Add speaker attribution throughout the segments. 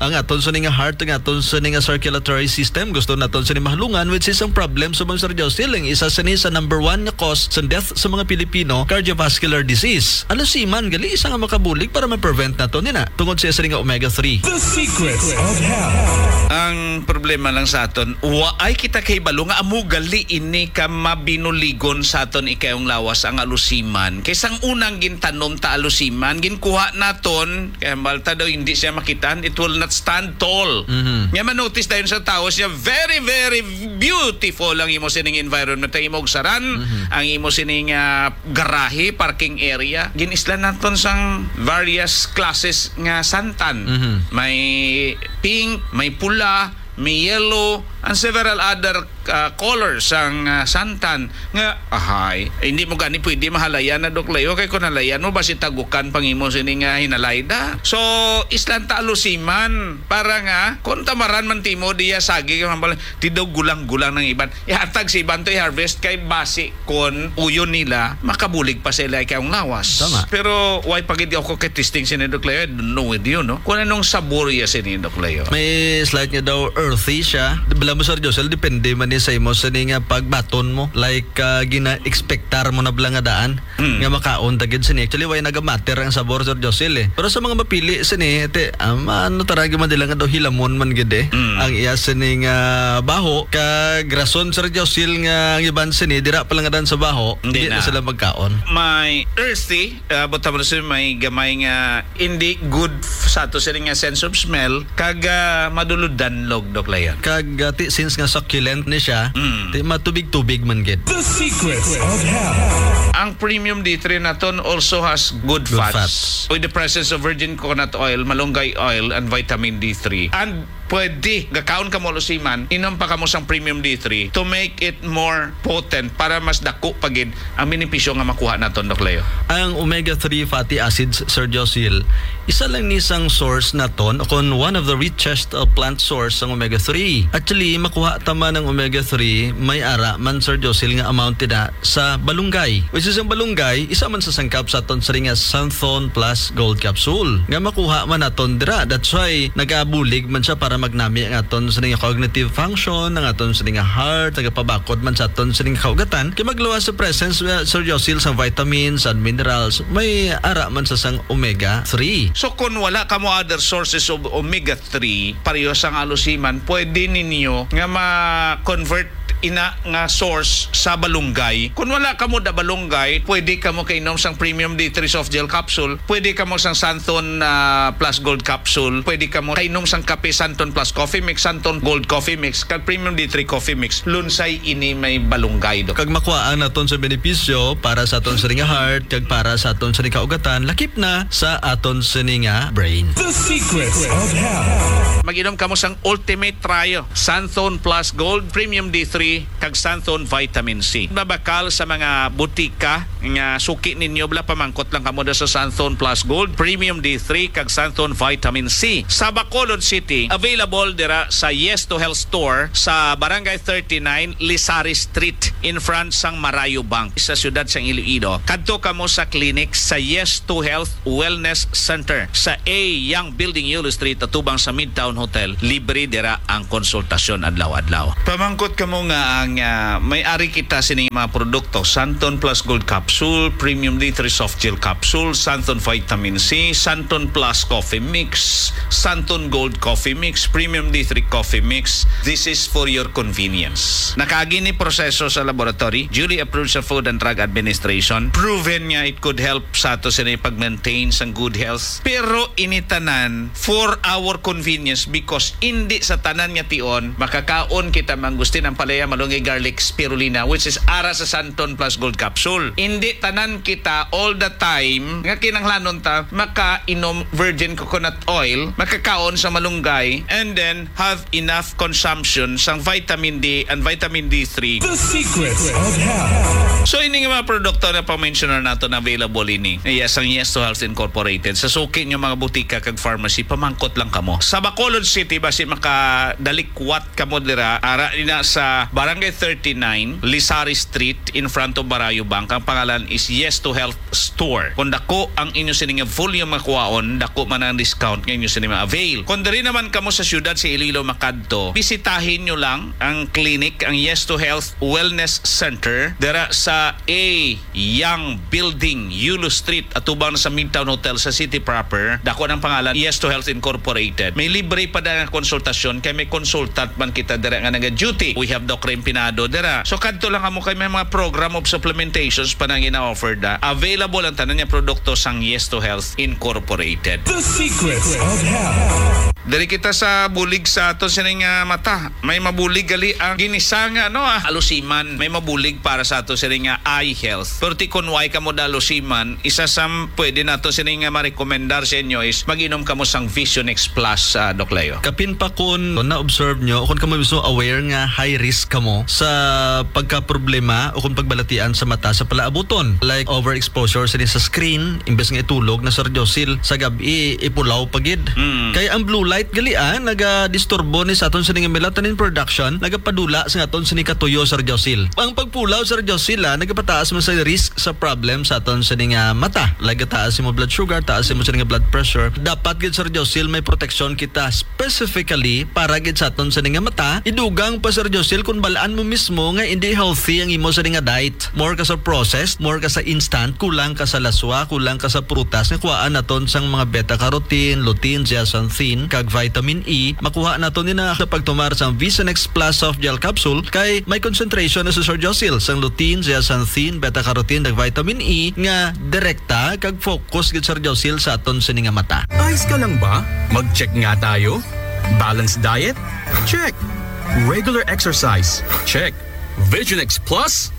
Speaker 1: ang aton sa nga heart, ang aton sa nga circulatory system, gusto naton sa mahalungan, which is ang problem sa mga Sir Josil. Ang isa sa number 1 nga cause sa death sa mga Pilipino, cardiovascular disease. Alusiman, gali isa nga makabulig para ma-prevent nato nina tungod sa nga omega-3.
Speaker 2: The secrets of health.
Speaker 3: Ang problema lang sa aton, ay kita kay balo nga amugali ini ka mabinuligon sa aton ikayong lawas ang alusiman. Kaysang unang gintanom ta alusiman, ginkuha naton, kaya balta daw hindi siya makitaan, it will not stand tall. Nga manotice dayon sa tao siya, very, very beautiful ang imo sining environment, ang imong saran, ang imo sining garahe, parking area. Ginislan naton sang various classes nga santan. May pink, may pula, may yellow, and several other colors ang santan nga hindi mo gani pwede mahalayan na doklayo kay kung nalayan mo basi tagukan pangimo sini nga hinalayda. So islan ta alusiman para nga kung tamaran man timo diya sagi ti daw gulang-gulang ng iban ihatag si iban to i-harvest kay basi kon uyon nila makabulig pa sila kayong lawas.
Speaker 1: Tama.
Speaker 3: Pero why pagid ako kay testing sini doklayo no with you no kung anong sabor ya sini doklayo.
Speaker 1: May slight nga daw earthy siya. Bala mo Sir Josel, depende man sa imo sa nga pagbaton mo. Like gina-expectar mo na bala nga daan nga makaon tagid sini. Actually, why nagamatter ang sabor Sir Josel eh. Pero sa mga mapili sini, ano taragi man dila nga daw hilamon man gid eh. Ang iya sini nga baho kag rason Sir Josel nga ang iban sini dira pa lang nga daan sa baho, hindi na sila magkaon.
Speaker 3: May earthy, but may gamay nga hindi good sa to sila nga sense of smell kag maduludan log doklayan.
Speaker 1: Kag since nga succulent ni siya, matubig-tubig man gid.
Speaker 2: The secrets of health.
Speaker 3: Ang premium D3 naton also has good fats. With the presence of virgin coconut oil, malunggay oil, and vitamin D3. And pwede gakaon ka mo lusiman inom pa kamo sang premium D3 to make it more potent para mas dako pagid ang benepisyo nga makuha naton doklayo.
Speaker 1: Ang omega-3 fatty acids Sir Josil, isa lang nisang source naton kung one of the richest plant source ang omega-3. Actually makuha tama ng omega-3 may ara man Sir Josil nga amount na sa balunggay, which is ang balunggay isa man sa sangkap sa aton sa nga Santhon Plus Gold Capsule nga makuha man naton dira. That's why nagabulig man siya para magnami ang aton sa nga cognitive function, ang aton sa nga heart, nagapabakod man sa aton sa nga kaugatan. Kaya magluwas sa presence Sir Josil sa vitamins and minerals, may ara man sa sang omega-3.
Speaker 3: So kung wala ka mo other sources of omega-3 pareho sang alusiman, pwede ninyo nga ma-convert ina nga source sa balunggay. Kung wala ka mo da balunggay, pwede ka mo kainom sang premium D3 soft gel capsule, pwede ka mo sang Santon Plus Gold capsule, pwede ka mo kainom sang kape Santon Plus Coffee Mix, Santon Gold Coffee Mix, kag premium D3 Coffee Mix. Lunsay ini may balunggay do. Kag
Speaker 1: makuhaan naton sa benepisyo para sa aton sa nga heart, kag para sa aton sa nga kaugatan, lakip na sa aton sa nga brain.
Speaker 2: The secrets of health.
Speaker 3: Mag-inom ka mo sang Ultimate Trio, Santon Plus Gold, Premium D3, kag Santon Vitamin C. Babakal sa mga butika nga suki ninyo bala pamangkot lang kamo sa Santon Plus Gold, Premium D3 kag Santon Vitamin C. Sa Bacolod City, available dira sa Yes to Health Store sa Barangay 39 Lisari Street in front sang Marayo Bank sa siyudad sang Iloilo. Kadto kamo sa clinic sa Yes to Health Wellness Center sa A Young Building Yulo Street atubang sa Midtown Hotel. Libre dira ang konsultasyon adlaw-adlaw. Pamangkot kamo nga ang may-ari kita sining mga produkto, Santon Plus Gold Capsule, Premium D3 Soft Gel Capsule, Santon Vitamin C, Santon Plus Coffee Mix, Santon Gold Coffee Mix, Premium D3 Coffee Mix. This is for your convenience. Nakagini proseso sa laboratory, duly approved sa Food and Drug Administration, proven nga it could help sa ato sila pag-maintain sang good health. Pero initanan for our convenience because hindi sa tanan nga tion makakaon kita mangustin ang palaya malunggay garlic spirulina which is ara sa Santon Plus Gold Capsule. Hindi tanan kita all the time nga kinanglanon ta makainom virgin coconut oil, makakaon sa malunggay and then have enough consumption sang vitamin D and vitamin D3.
Speaker 2: The secrets of health.
Speaker 3: So ini nga mga produkto na pa-mentioner nato na available ini. Yes, ang Yes to Health Incorporated. Sa suki nyo mga butika kag pharmacy, pamangkot lang kamo. Sa Bacolod City basi makadalikwat kamo dira ara ina sa Barangay 39, Lisari Street, in front of Barayo Bank. Ang pangalan is Yes to Health Store. Kung dako ang inyo sininga volume makuwaon, dako man ang discount ng inyo sininga avail. Kung dari naman kamo sa syudad sa Iloilo, Makadto, bisitahin nyo lang ang clinic, ang Yes to Health Wellness Center, dara sa A Young Building, Yulo Street, atubang sa Midtown Hotel sa City proper. Dako ng pangalan Yes to Health Incorporated. May libre pa na konsultasyon kay may consultant man kita dira nga naga-duty. We have Dr. Empinado dira. So kadto lang kamo kay may mga program of supplementations pa nang ina-offer da. Available ang tanan niya produkto sang Yes to Health Incorporated.
Speaker 2: The secrets of health.
Speaker 3: Dari kita sa bulig sa ato sining mata. May mabulig gali ang ginisanga alusiman. May mabulig para sa ato sining eye health. Pero ti kunway kamo da alusiman, isa sa pwede nato sining ma-recommendar sa inyo is mag-inom kamo sang Vision X Plus, Doc Leo.
Speaker 1: Kapin pa kun na-observe nyo, kung kamo mismo aware nga high risk kamo sa pagka-problema o kung pagbalatian sa mata sa palaabuton. Like overexposure sa screen, imbes nga itulog na Sir Josil, sa gabi ipulaw pagid. Kaya ang blue light galian, naga-disturbo ni sa aton sa nga melatonin production, nagapadula sa aton sa ni katuyo Sir Josil. Ang pagpulaw Sir Josil, nagapataas mo sa risk sa problem sa aton sa nga mata. Like taas mo blood sugar, taas mo sa nga blood pressure. Dapat gid Sir Josil may protection kita specifically para gid sa aton sa nga mata. Idugang pa Sir Josil kung balaan mo mismo nga hindi healthy ang imo sa nga diet. More ka sa processed, more ka sa instant, kulang ka sa laswa, kulang ka sa prutas nga kuhaan naton sang mga beta-carotene, lutein, zeaxanthin, kag vitamin E. Makuha naton ni na sa pagtumar sang Vision X Plus soft gel capsule kay may concentration na sa Sir Josil sang lutein, zeaxanthin, beta-carotene, kag vitamin E nga direkta kag focus gid Sir Josil sa aton sa nga mata.
Speaker 4: Ayos ka lang ba? Mag-check nga tayo. Balanced diet? Check. Regular exercise? Check. Vision X Plus?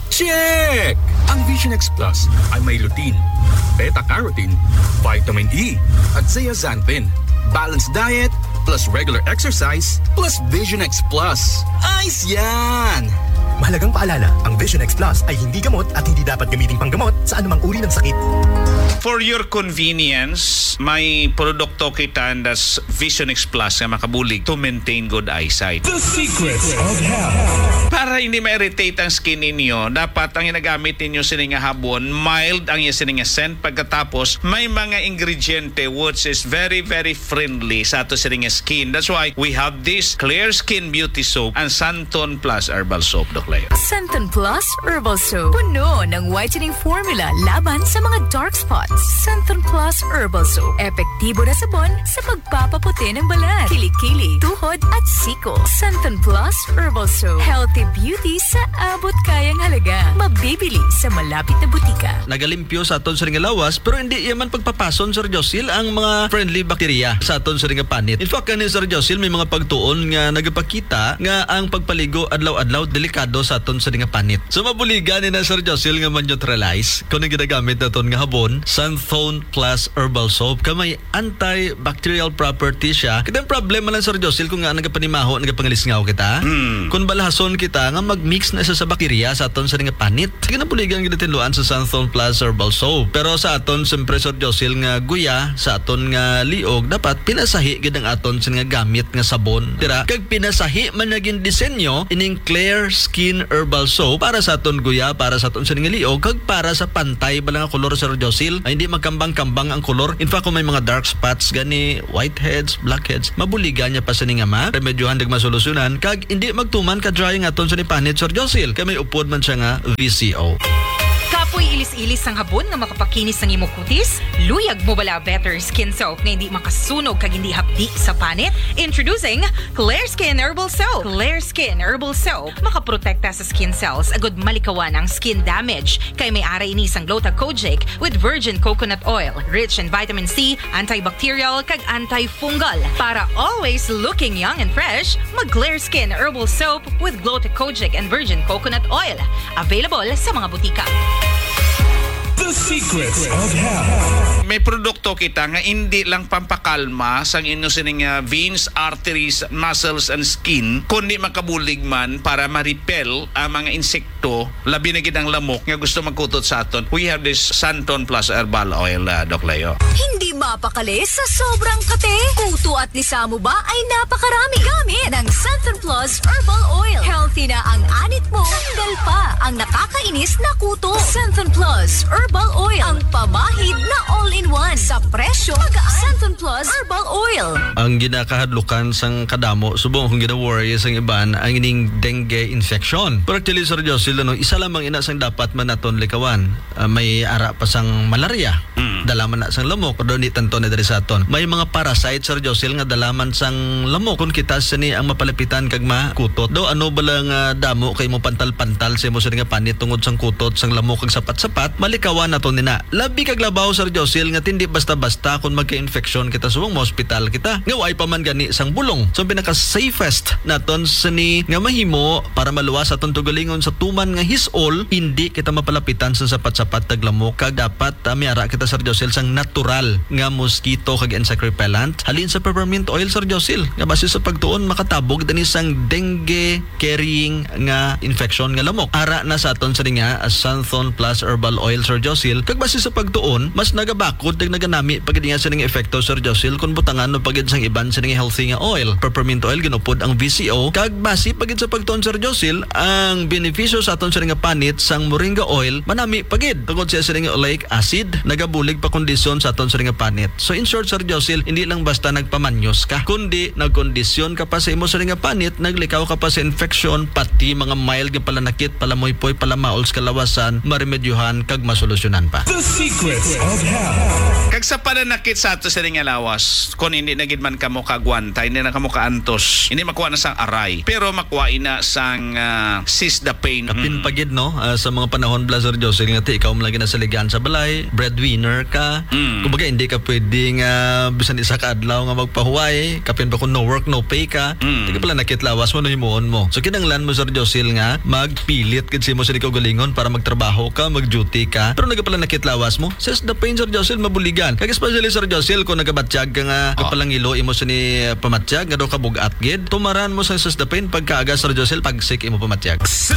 Speaker 4: Check! Ang Vision X Plus ay may lutein, beta-carotene, vitamin E, at zeaxanthin. Balanced diet plus regular exercise plus Vision X Plus. Ayos yan!
Speaker 5: Mahalagang paalala, ang Vision X Plus ay hindi gamot at hindi dapat gamiting panggamot sa anumang uri ng sakit.
Speaker 3: For your convenience, may produkto kita das Vision X Plus nga makabulig to maintain good eyesight.
Speaker 2: The secrets of health.
Speaker 3: Para hindi ma-irritate ang skin ninyo, dapat ang ginagamit ninyo sininga habon, mild ang sininga scent. Pagkatapos, may mga ingrediente which is very, very friendly sa ato sininga skin. That's why we have this Clear Skin Beauty Soap and Santon Plus Herbal Soap, Doc Leo.
Speaker 6: Santon Plus Herbal Soap. Puno ng whitening formula laban sa mga dark spots. Santon Plus Herbal Soap. Epektibo na sabon sa pagpapaputi ng balat, kilikili, tuhod at siko. Santon Plus Herbal Soap. Healthy beauty sa abot kayang halaga. Mabibili sa malapit na butika.
Speaker 1: Nagalimpyo sa aton sa nga lawas pero hindi yaman pagpapason Sir Josil ang mga friendly bacteria sa aton sa nga panit. In fact, kanin Sir Josil may mga pagtuon nga nagapakita nga ang pagpaligo adlaw-adlaw delikado sa aton sa nga panit. So mabuligan ni na Sir Josil nga man-neutralize kung ang ginagamit naton nga habon, Santon Plus Herbal Soap ka may antibacterial property siya. Kita ang problema lang Sir Josil kung nga nagapanimaho, nagapangilisngaw kita. Kung balahason kita nga mag-mix na isa sa bakterya sa aton sa nga panit. Sige na puligan kita tinluan sa Santon Plus Herbal Soap. Pero sa aton siyempre Sir Josil nga guya sa aton nga liog dapat pinasahi gid ang aton sa nga gamit nga sabon. Tira kag pinasahi man naging disenyo ining Clear Skin Herbal Soap para sa aton guya, para sa aton sa nga liog kag para sa pantay balang nga kolor Sir Josil. Ay hindi magkambang-kambang ang kolor. In fact kung may mga dark spots gani whiteheads, blackheads, mabuligan niya pa sa nga ma. Remedyohan dag masolusyonan kag hindi magtuman ka dry nga aton sa ni panit Sir Josil. Kay may upod man siya nga VCO.
Speaker 7: Kapoy ilis-ilis ang habon nga makapakinis ng imong kutis? Luyag mo bala Better Skin Soap na hindi makasunog kag hindi hapdi sa panit? Introducing Clear Skin Herbal Soap. Clear Skin Herbal Soap makaprotekta sa skin cells agud malikawan ang skin damage kay may ara ini sang Glucocogic with virgin coconut oil, rich in vitamin C, antibacterial kag antifungal. Para always looking young and fresh, mag Clear Skin Herbal Soap with Glucocogic and virgin coconut oil. Available sa mga butika.
Speaker 2: The secrets of health.
Speaker 3: May produkto produkto kita nga hindi lang pampakalma sa inyo sining veins, arteries, muscles, and skin, kundi makabulig man para ma-repel ang mga insekto, labi na gid ang lamok nga gusto magkutot sa aton. We have this Santon Plus Herbal Oil, Doc Leo.
Speaker 6: Hindi mapakali sa sobrang kate. Kuto at lisamo ba ay napakarami. Gamit ng Santon Plus Herbal Oil. Healthy na ang anit mo. Tanggal pa ang nakakainis na kuto. Santon Plus Herbal Oil. Ang pamahid na all-in-one sa presyo. Santon Plus Herbal Oil.
Speaker 1: Ang ginakahadlukan sang kadamo subong kung gina-worry sang iban ang ining dengue infection. Pero actually Sir Josil, isa lamang ina sang dapat man naton likawan. May ara pa sang malaria. Dalaman na sang lamok do ni tanto na diri sa aton. May mga parasite Sir Josil nga dalaman sang lamok kun kita sini ang mapalapitan kag makutot. Do ano bala nga damo kay mo pantal-pantal sa mo sa nga panit tungod sang kutot sang lamok kag sapat-sapat malikawan naton nina. Labi kag labaw Sir Josil nga tindi basta-basta kun magka-infection kita subong mo hospital kita. Nga way pa man gani sang bulong. So pinaka safest naton sini nga mahimo para maluwas aton tugalingon sa tuman nga hisol hindi kita mapalapitan sa sapat-sapat tag lamok kag dapat miara kita Sir Josil sang natural nga mosquito kag insect repellent halin sa peppermint oil Sir Josil nga base sa pagtuon makatabog dani sang dengue carrying nga infection nga lamok. Ara na sa aton sa nga Santon Plus Herbal Oil Sir Josil kag base sa pagtuon mas nagabakod kag naganami pagid nga sa nga epekto Sir Josil kun butangan no pagid sang iban sa nga healthy nga oil. Peppermint oil ginupod ang VCO kag base pagid sa pagtuon Sir Josil ang benepisyo sa aton sa nga panit sang moringa oil manami pagid tungod siya sa nga oleic acid nagabulig pa kondisyon sa aton sa nga panit. So in short Sir Josil, hindi lang basta nagpamanyos ka kundi nagkondisyon ka pa sa imo sa nga panit, naglikaw ka pa sa infection pati mga mild nga palanakit, palamoypoy, palamaols kalawasan, maremedyohan kag masolusyonan pa.
Speaker 2: The secrets of health.
Speaker 3: Kag sa pananakit sa ato sa nga lawas, kung hindi na gid man kamo kagwanta, hindi na kamo kaantos, hindi makuha na sang aray, pero makuha ina sang seize the pain.
Speaker 1: Kapin pagid no sa mga panahon bla Sir Josil nga ikaw mo lagi na saligan sa balay, breadwinner ka. Kumbaga hindi ka pwedeng bisan isa ka adlaw nga magpahuway, kapin pa kung no work no pay ka. Hindi ka pala nakitlawas mo no himuon mo. So kinanglan mo Sir Josil nga magpilit kid mo sa ikaw galingon para magtrabaho ka, mag-duty ka. Pero naga pala nakitlawas mo. Says the pain Sir Josil mabuligan. Kag especially Sir Josil kung nagabatsyag ka nga kapalangilo imo sa ni pamatsyag nga do ka bugat gid. Tumaran mo sa says the pain pagkaaga Sir Josil pagsik imo pamatsyag.